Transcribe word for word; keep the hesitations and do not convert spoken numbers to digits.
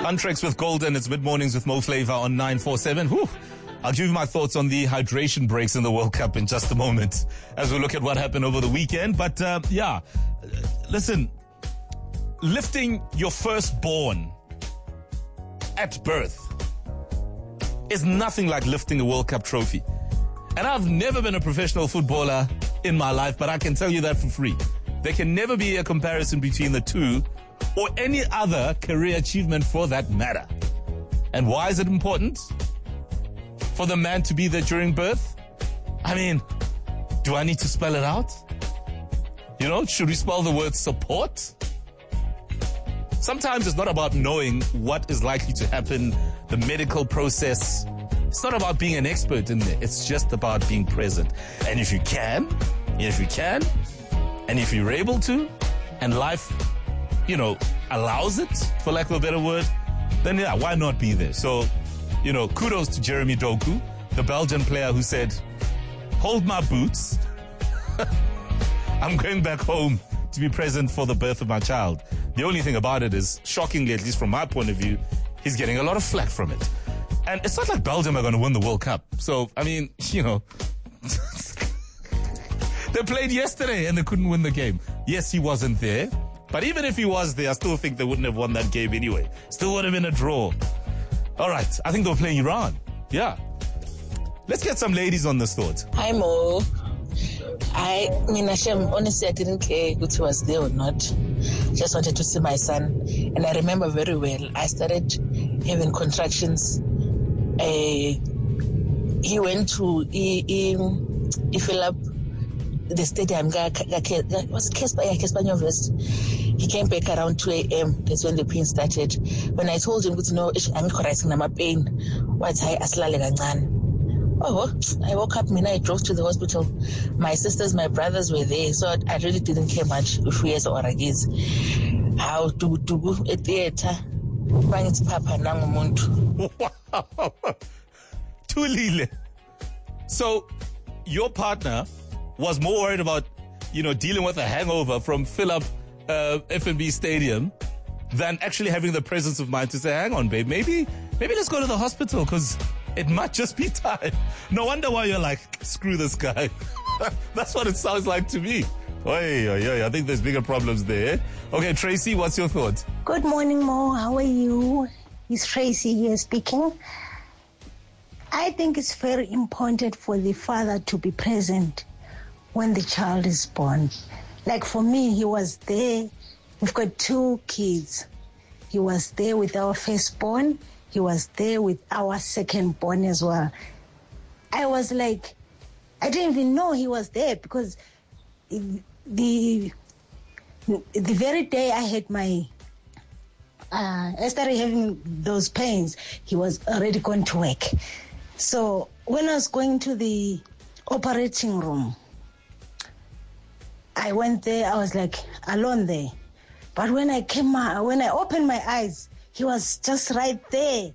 Contracts with Golden. It's mid-mornings with Mo Flavor on nine four seven. Whew. I'll give you my thoughts on the hydration breaks in the World Cup in just a moment as we look at what happened over the weekend. But, uh, yeah, listen, lifting your firstborn at birth is nothing like lifting a World Cup trophy. And I've never been a professional footballer in my life, but I can tell you that for free. There can never be a comparison between the two or any other career achievement for that matter. And why is it important for the man to be there during birth? I mean, do I need to spell it out? You know, should we spell the word support? Sometimes it's not about knowing what is likely to happen, the medical process. It's not about being an expert in there. It's just about being present. And if you can, if you can, and if you're able to, and life, you know, allows it, for lack of a better word, then yeah, why not be there? So, you know, kudos to Jeremy Doku, the Belgian player who said, hold my boots. I'm going back home to be present for the birth of my child. The only thing about it is, shockingly, at least from my point of view, he's getting a lot of flack from it. And it's not like Belgium are going to win the World Cup. So, I mean, you know, they played yesterday and they couldn't win the game. Yes, he wasn't there. But even if he was there, I still think they wouldn't have won that game anyway. Still would have been a draw. All right. I think they were playing Iran. Yeah. Let's get some ladies on this thought. Hi, Mo. I mean, Hashem, honestly, I didn't care if he was there or not. Just wanted to see my son. And I remember very well, I started having contractions. Uh, he went to, he, he, he filled up the stadium, was Kespa, yeah, Kespa West. He came back around two a.m. That's when the pain started. When I told him, no, I'm correcting my pain. What's high aslale gancane. Oh, I woke up, and I drove to the hospital. My sisters, my brothers were there, so I really didn't care much if we or against how to do a theater. Bang's papa nangumuntu. Wow. Tulile. So your partner was more worried about, you know, dealing with a hangover from fill up uh, F N B Stadium than actually having the presence of mind to say, hang on, babe, maybe, maybe let's go to the hospital because it might just be time. No wonder why you're like, screw this guy. That's what it sounds like to me. Oy, oy, oy, I think there's bigger problems there. Okay, Tracy, what's your thought? Good morning, Mo. How are you? It's Tracy here speaking. I think it's very important for the father to be present when the child is born. Like for me, he was there. We've got two kids. He was there with our firstborn. He was there with our secondborn as well. I was like, I didn't even know he was there because the the very day I had my, uh, I started having those pains, he was already going to work. So when I was going to the operating room, I went there, I was like alone there. But when I came out, when I opened my eyes, he was just right there.